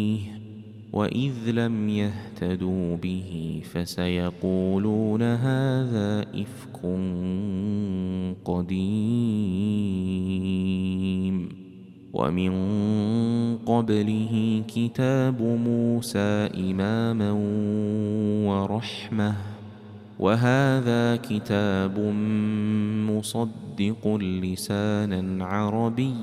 وإذ لم يهتدوا به فسيقولون هذا إفك قديم. ومن قبله كتاب موسى إماما ورحمة، وهذا كتاب مصدق لسانا عربيا